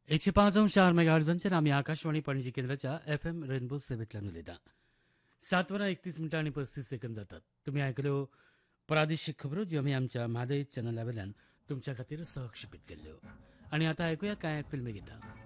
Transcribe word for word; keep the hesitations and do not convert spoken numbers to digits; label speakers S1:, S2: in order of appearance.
S1: एकशे पाच अंश चार मेगाहर्जांचेर आमी आकाशवाणी पणजी केंद्राच्या एफ एम रेनबो सेवेंतल्यान उलयता. सात वरां एकतीस मिनटां आनी पस्तीस सेकंद जातात. तुमी आयकल्यो प्रादेशीक खबरो ज्यो आमी आमच्या म्हादय चॅनला वयल्यान तुमच्या खातीर सहक्षेपीत केल्ल्यो. आनी आतां आयकुया कांय फिल्मी गितां.